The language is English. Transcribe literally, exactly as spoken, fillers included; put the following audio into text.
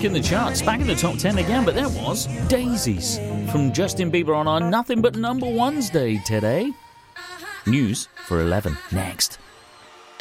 week in the charts. Back in the top ten again, but that was Daisies from Justin Bieber on our Nothing But Number Ones Day today. News for eleven next.